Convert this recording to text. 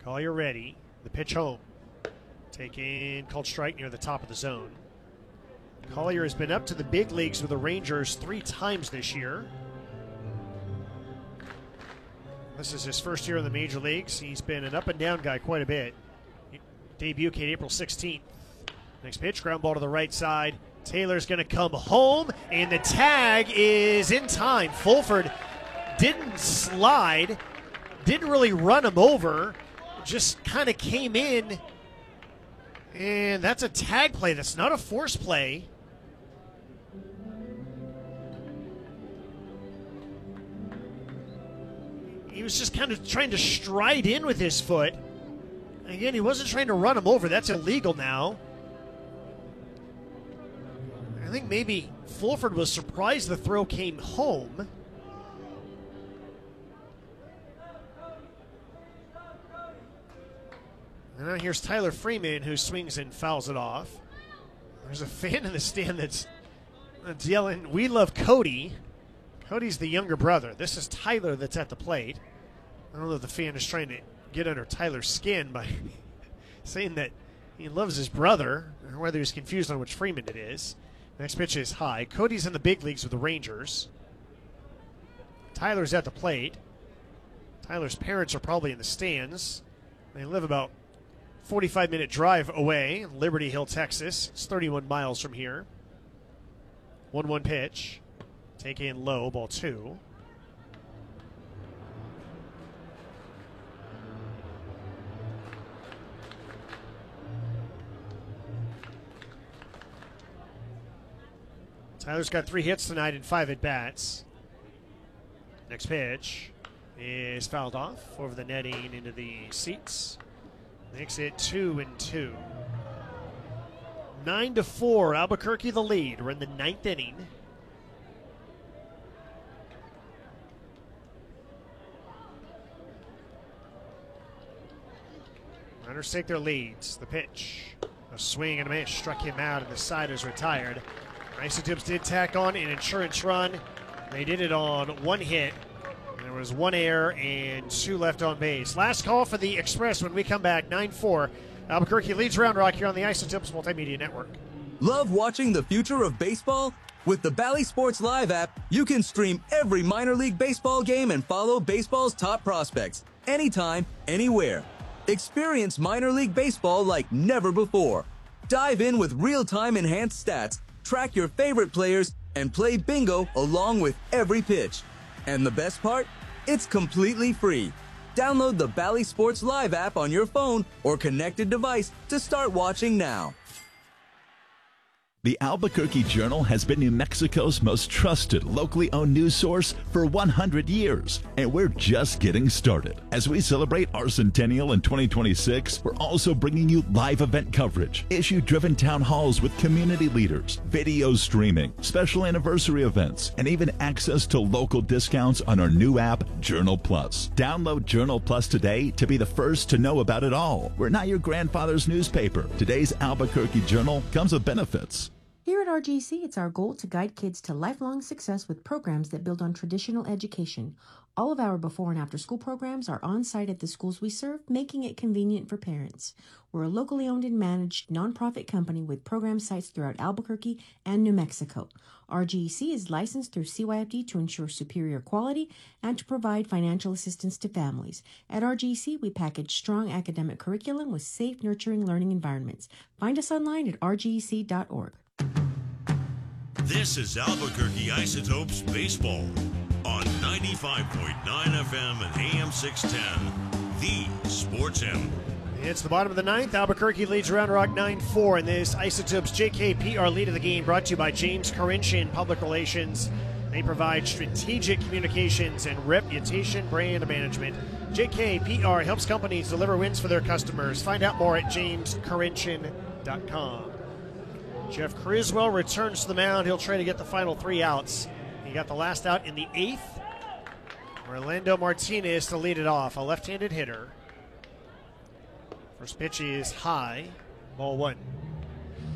Collier ready. The pitch home. Taken, called strike near the top of the zone. Collier has been up to the big leagues with the Rangers 3 times this year. This is his first year in the major leagues. He's been an up and down guy quite a bit. Debut came April 16th. Next pitch, ground ball to the right side. Taylor's going to come home, and the tag is in time. Fulford didn't slide, didn't really run him over, just kind of came in, and that's a tag play. That's not a force play. He was just kind of trying to stride in with his foot. Again, he wasn't trying to run him over. That's illegal now. I think maybe Fulford was surprised the throw came home. And now here's Tyler Freeman, who swings and fouls it off. There's a fan in the stand that's yelling, "We love Cody." Cody's the younger brother. This is Tyler that's at the plate. I don't know if the fan is trying to get under Tyler's skin by saying that he loves his brother, or whether he's confused on which Freeman it is. Next pitch is high. Cody's in the big leagues with the Rangers. Tyler's at the plate. Tyler's parents are probably in the stands. They live about 45-minute drive away in Liberty Hill, Texas. It's 31 miles from here. 1-1 pitch. Take in low, ball 2. Tyler's got 3 hits tonight and 5 at-bats. Next pitch is fouled off over the netting into the seats. Makes it 2-2. 9-4, Albuquerque the lead. We're in the 9th inning. Runners take their leads. The pitch. A swing and a miss. Struck him out, and the side is retired. Isotopes did tack on an insurance run. They did it on 1 hit. There was 1 error and 2 left on base. Last call for the Express when we come back. 9-4. Albuquerque leads Round Rock here on the Isotopes Multimedia Network. Love watching the future of baseball? With the Bally Sports Live app, you can stream every minor league baseball game and follow baseball's top prospects anytime, anywhere. Experience minor league baseball like never before. Dive in with real-time enhanced stats, track your favorite players, and play bingo along with every pitch. And the best part? It's completely free. Download the Bally Sports Live app on your phone or connected device to start watching now. The Albuquerque Journal has been New Mexico's most trusted locally owned news source for 100 years, and we're just getting started. As we celebrate our centennial in 2026, we're also bringing you live event coverage, issue-driven town halls with community leaders, video streaming, special anniversary events, and even access to local discounts on our new app, Journal Plus. Download Journal Plus today to be the first to know about it all. We're not your grandfather's newspaper. Today's Albuquerque Journal comes with benefits. Here at RGC, it's our goal to guide kids to lifelong success with programs that build on traditional education. All of our before and after school programs are on site at the schools we serve, making it convenient for parents. We're a locally owned and managed nonprofit company with program sites throughout Albuquerque and New Mexico. RGC is licensed through CYFD to ensure superior quality and to provide financial assistance to families. At RGC, we package strong academic curriculum with safe, nurturing learning environments. Find us online at rgc.org. This is Albuquerque Isotopes Baseball on 95.9 FM and AM 610, the Sports M. It's the bottom of the 9th. Albuquerque leads Round Rock 9-4 in this Isotopes JKPR lead of the game, brought to you by James Corinchian Public Relations. They provide strategic communications and reputation brand management. JKPR helps companies deliver wins for their customers. Find out more at jamescorinchian.com. Jeff Criswell returns to the mound. He'll try to get the final 3 outs. He got the last out in the 8th. Orlando Martinez to lead it off, a left-handed hitter. First pitch is high, ball 1.